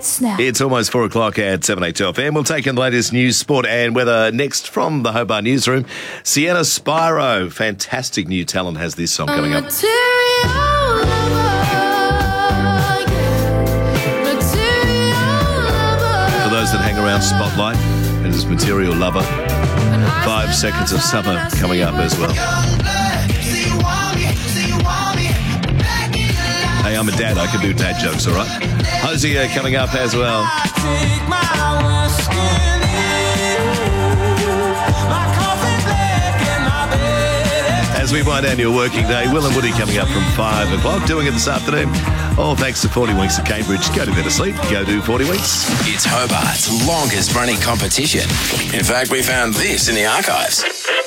Secrets now. It's almost 4 o'clock at 7HO FM. We'll take in the latest news, sport and weather next from the Hobart Newsroom. Sienna Spiro, fantastic new talent, has this song coming up. For those that hang around Spotlight, it is Material Lover. 5 Seconds of Summer coming up as well. Hey, I'm a dad. I can do dad jokes, all right? Hosier coming up as well. As we wind down your working day, Will and Woody coming up from 5 o'clock, doing it this afternoon. All thanks to 40 Winks at Cambridge. Go to bed asleep. Go do 40 Winks. It's Hobart's longest running competition. In fact, we found this in the archives.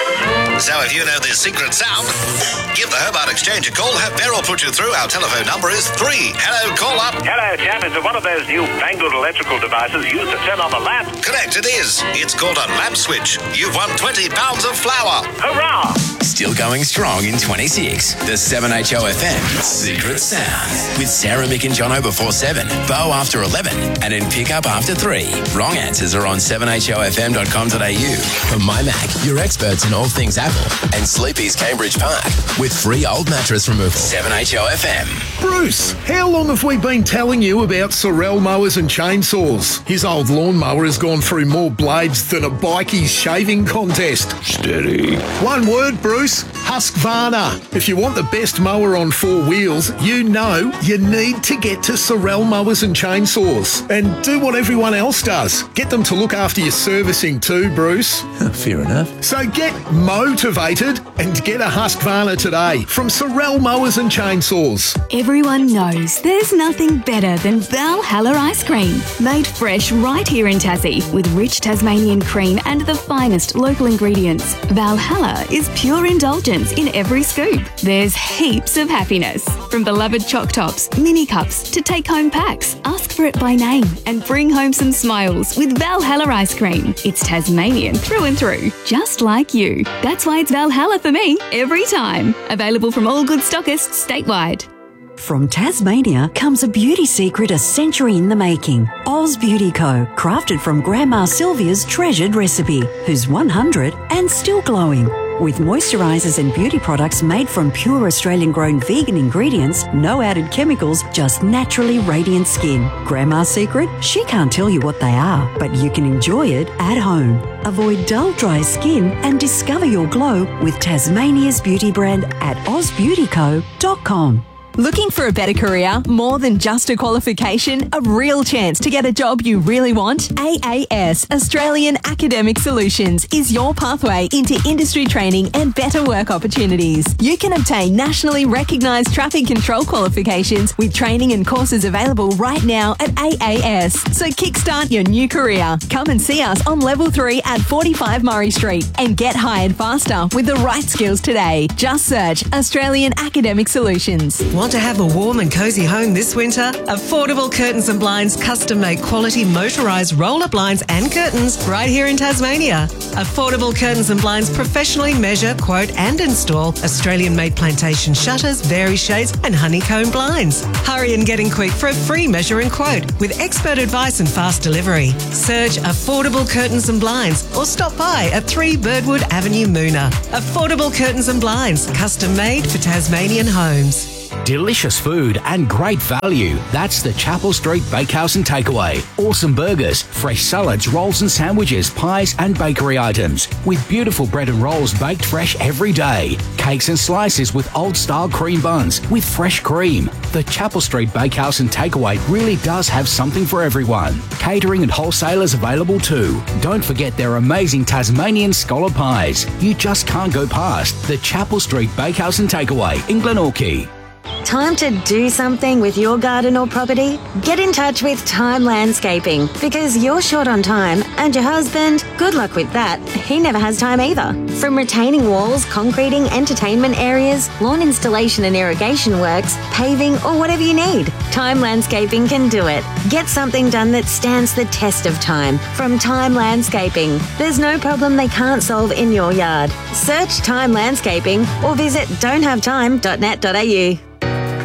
So if you know this secret sound, give the Hobart Exchange a call. Have Beryl put you through. Our telephone number is 3. Hello, call up. Hello, chap. Is it one of those new fangled electrical devices used to turn on the lamp? Correct, it is. It's called a lamp switch. You've won 20 pounds of flour. Hurrah! Still going strong in 26. The 7HO FM Secret Sound. With Sarah, Mick and Jono before 7, Bo after 11, and in pickup after 3. Wrong answers are on 7hofm.com.au. From My Mac, your experts in all things Apple, and Sleepy's Cambridge Park, with free old mattress removal. 7HO FM. Bruce, how long have we been telling you about Sorel mowers and chainsaws? His old lawnmower has gone through more blades than a bikie's shaving contest. Steady. One word, Bruce, Husqvarna. If you want the best mower on 4 wheels, you know you need to get to Sorel mowers and chainsaws. And do what everyone else does. Get them to look after your servicing too, Bruce. Fair enough. So get motivated and get a Husqvarna today from Sorel Mowers and Chainsaws. Everyone knows there's nothing better than Valhalla ice cream. Made fresh right here in Tassie with rich Tasmanian cream and the finest local ingredients. Valhalla is pure indulgence in every scoop. There's heaps of happiness. From beloved choc tops, mini cups to take-home packs. Ask for it by name and bring home some smiles with Valhalla ice cream. It's Tasmanian through and through, just like you. That's why it's Valhalla for me every time. Available from all good stockists statewide. From Tasmania comes a beauty secret a century in the making. Oz Beauty Co. Crafted from Grandma Sylvia's treasured recipe, who's 100 and still glowing. With moisturisers and beauty products made from pure Australian-grown vegan ingredients, no added chemicals, just naturally radiant skin. Grandma's secret? She can't tell you what they are, but you can enjoy it at home. Avoid dull, dry skin and discover your glow with Tasmania's beauty brand at ozbeautyco.com. Looking for a better career? More than just a qualification? A real chance to get a job you really want? AAS, Australian Academic Solutions, is your pathway into industry training and better work opportunities. You can obtain nationally recognised traffic control qualifications with training and courses available right now at AAS. So kickstart your new career. Come and see us on Level 3 at 45 Murray Street and get hired faster with the right skills today. Just search Australian Academic Solutions. Want to have a warm and cosy home this winter? Affordable Curtains and Blinds custom-made quality motorised roller blinds and curtains right here in Tasmania. Affordable Curtains and Blinds professionally measure, quote and install Australian-made plantation shutters, vari shades and honeycomb blinds. Hurry and get in quick for a free measure and quote with expert advice and fast delivery. Search Affordable Curtains and Blinds or stop by at 3 Birdwood Avenue, Moona. Affordable Curtains and Blinds, custom-made for Tasmanian homes. Delicious food and great value. That's the Chapel Street Bakehouse and Takeaway. Awesome burgers, fresh salads, rolls and sandwiches, pies and bakery items. With beautiful bread and rolls baked fresh every day. Cakes and slices with old-style cream buns with fresh cream. The Chapel Street Bakehouse and Takeaway really does have something for everyone. Catering and wholesalers available too. Don't forget their amazing Tasmanian scholar pies. You just can't go past the Chapel Street Bakehouse and Takeaway in Glenorchy. Time to do something with your garden or property? Get in touch with Time Landscaping because you're short on time and your husband, good luck with that, he never has time either. From retaining walls, concreting, entertainment areas, lawn installation and irrigation works, paving or whatever you need, Time Landscaping can do it. Get something done that stands the test of time from Time Landscaping. There's no problem they can't solve in your yard. Search Time Landscaping or visit don'thavetime.net.au.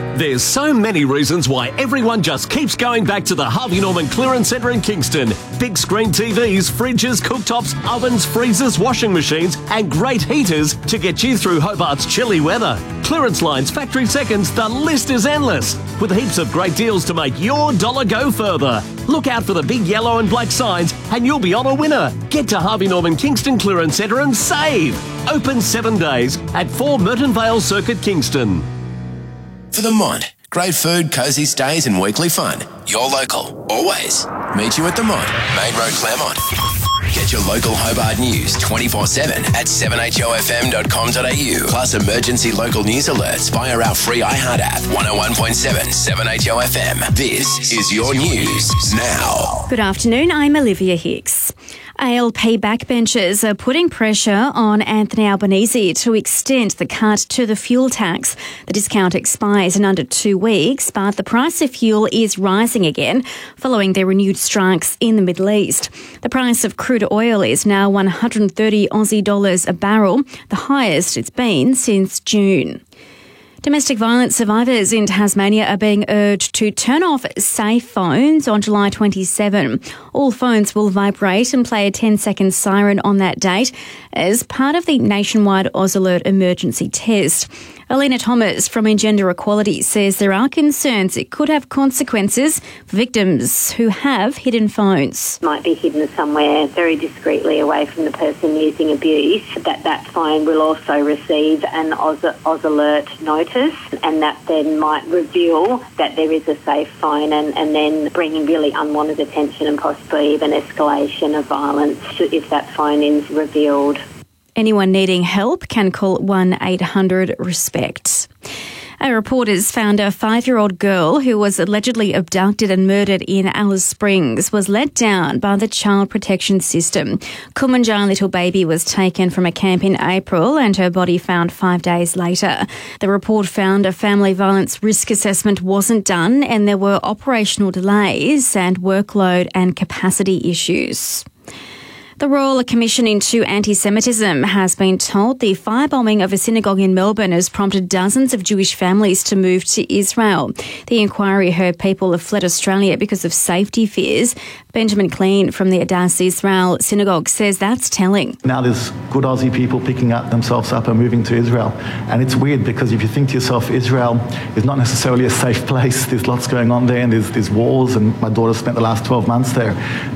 There's so many reasons why everyone just keeps going back to the Harvey Norman Clearance Centre in Kingston. Big screen TVs, fridges, cooktops, ovens, freezers, washing machines and great heaters to get you through Hobart's chilly weather. Clearance lines, factory seconds, the list is endless. With heaps of great deals to make your dollar go further. Look out for the big yellow and black signs and you'll be on a winner. Get to Harvey Norman Kingston Clearance Centre and save. Open 7 days at 4 Merton Vale Circuit, Kingston. For the Mont, great food, cosy stays and weekly fun. You're local, always. Meet you at the Mont, Main Road, Claremont. Get your local Hobart news 24/7 at 7hofm.com.au. Plus emergency local news alerts via our free iHeart app. 101.7 7HOFM. This is your news now. Good afternoon, I'm Olivia Hicks. ALP backbenchers are putting pressure on Anthony Albanese to extend the cut to the fuel tax. The discount expires in under 2 weeks, but the price of fuel is rising again following their renewed strikes in the Middle East. The price of crude oil is now 130 Aussie dollars a barrel, the highest it's been since June. Domestic violence survivors in Tasmania are being urged to turn off safe phones on July 27. All phones will vibrate and play a 10-second siren on that date as part of the nationwide Oz Alert emergency test. Alina Thomas from Engender Equality says there are concerns it could have consequences for victims who have hidden phones. Might be hidden somewhere very discreetly away from the person using abuse. That phone will also receive an Oz Alert notice, and that then might reveal that there is a safe phone and then bringing really unwanted attention and possibly even escalation of violence if that phone is revealed. Anyone needing help can call 1-800-RESPECT. A reporter's found a 5-year-old girl who was allegedly abducted and murdered in Alice Springs was let down by the Child Protection System. Kumanjar little baby was taken from a camp in April and her body found 5 days later. The report found a family violence risk assessment wasn't done and there were operational delays and workload and capacity issues. The Royal Commission into Anti-Semitism has been told the firebombing of a synagogue in Melbourne has prompted dozens of Jewish families to move to Israel. The inquiry heard people have fled Australia because of safety fears. Benjamin Clean from the Adass Israel Synagogue says that's telling. Now there's good Aussie people picking themselves up and moving to Israel. And it's weird because if you think to yourself, Israel is not necessarily a safe place. There's lots going on there and there's wars, and my daughter spent the last 12 months there.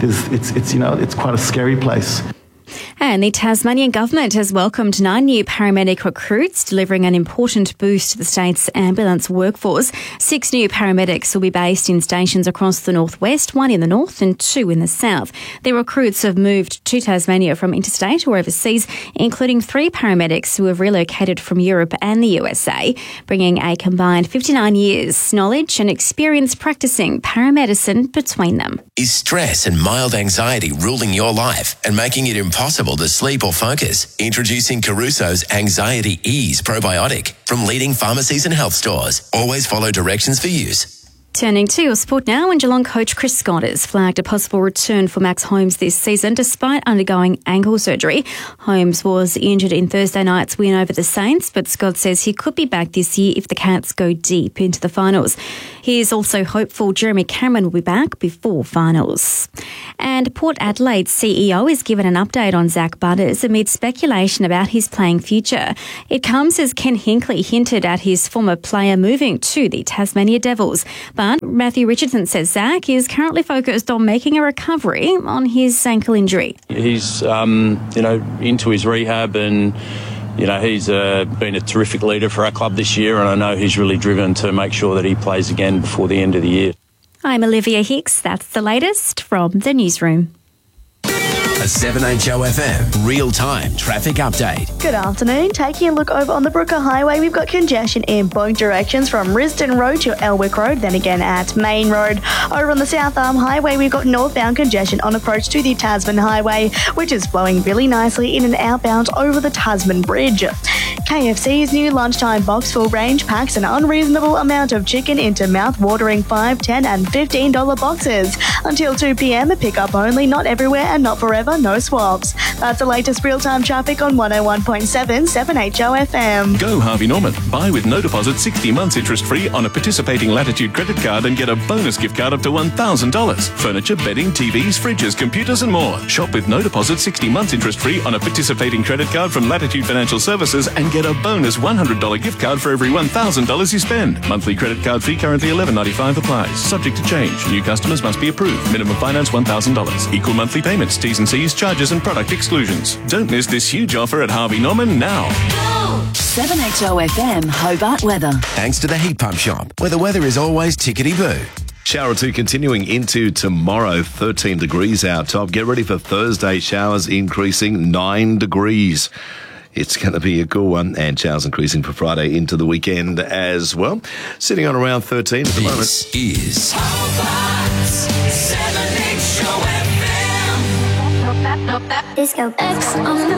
It's quite a scary place. And the Tasmanian government has welcomed 9 new paramedic recruits, delivering an important boost to the state's ambulance workforce. 6 new paramedics will be based in stations across the northwest, 1 in the north and 2 in the south. The recruits have moved to Tasmania from interstate or overseas, including 3 paramedics who have relocated from Europe and the USA, bringing a combined 59 years knowledge and experience practicing paramedicine between them. Is stress and mild anxiety ruling your life and making it impossible to sleep or focus? Introducing Caruso's Anxiety Ease Probiotic from leading pharmacies and health stores. Always follow directions for use. Turning to your sport now, and Geelong coach Chris Scott has flagged a possible return for Max Holmes this season despite undergoing ankle surgery. Holmes was injured in Thursday night's win over the Saints, but Scott says he could be back this year if the Cats go deep into the finals. He is also hopeful Jeremy Cameron will be back before finals. And Port Adelaide's CEO is given an update on Zach Butters amid speculation about his playing future. It comes as Ken Hinkley hinted at his former player moving to the Tasmania Devils. But Matthew Richardson says Zach is currently focused on making a recovery on his ankle injury. He's, into his rehab and, he's been a terrific leader for our club this year, and I know he's really driven to make sure that he plays again before the end of the year. I'm Olivia Hicks. That's the latest from the newsroom. A 7HOFM real-time traffic update. Good afternoon. Taking a look over on the Brooker Highway, we've got congestion in both directions from Risdon Road to Elwick Road, then again at Main Road. Over on the South Arm Highway, we've got northbound congestion on approach to the Tasman Highway, which is flowing really nicely in and outbound over the Tasman Bridge. KFC's new lunchtime box full range packs an unreasonable amount of chicken into mouth-watering $5, $10 and $15 boxes. Until 2 p.m, a pick-up only, not everywhere and not forever, no swaps. That's the latest real-time traffic on 101.7 7HO FM. Go Harvey Norman. Buy with no deposit 60 months interest-free on a participating Latitude credit card and get a bonus gift card up to $1,000. Furniture, bedding, TVs, fridges, computers and more. Shop with no deposit 60 months interest-free on a participating credit card from Latitude Financial Services and get a bonus $100 gift card for every $1,000 you spend. Monthly credit card fee currently $11.95 applies. Subject to change. New customers must be approved. Minimum finance $1,000. Equal monthly payments, T's and C's, charges and product exclusions. Don't miss this huge offer at Harvey Norman now. 7HO FM Hobart weather. Thanks to the Heat Pump Shop, where the weather is always tickety-boo. Shower or two continuing into tomorrow, 13 degrees out top. Get ready for Thursday, showers increasing 9 degrees. It's going to be a cool one, and showers increasing for Friday into the weekend as well. Sitting on around 13 at the moment. This is Hobart's 7HO FM. Disco X on the